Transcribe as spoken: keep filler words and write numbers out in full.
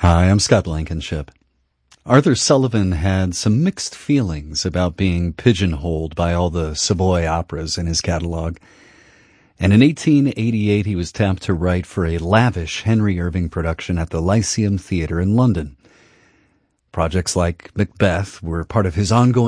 Hi, I'm Scott Blankenship. Arthur Sullivan had some mixed feelings about being pigeonholed by all the Savoy operas in his catalog. And in eighteen eighty-eight, he was tapped to write for a lavish Henry Irving production at the Lyceum Theatre in London. Projects like Macbeth were part of his ongoing